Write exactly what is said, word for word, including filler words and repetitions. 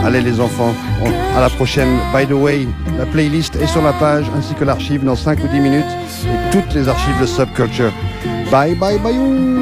Allez les enfants, on, à la prochaine. By the way, la playlist est sur la page ainsi que l'archive dans cinq ou dix minutes et toutes les archives de Subculture. Bye bye bye.